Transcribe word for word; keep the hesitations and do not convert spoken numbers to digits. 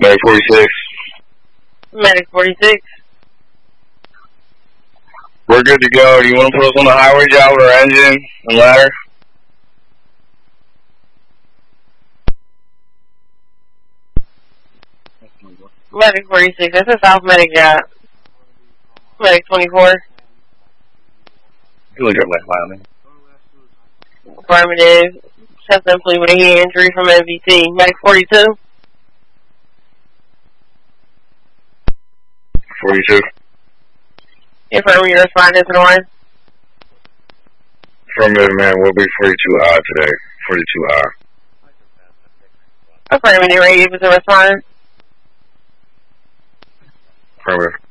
Medic forty-six. Medic forty-six. We're good to go. Do you want to put us on the highway job with our engine and ladder? Medic forty-six. That's a South Medic job. Medic twenty-four. You look at my file, man. Affirmative. Self-employed with a head injury from M V T. Medic forty-two. forty-two. Affirmative, your respondent is one. Affirmative, man. We'll be forty-two I today. forty-two I. Affirmative, are you able to respond? Affirmative.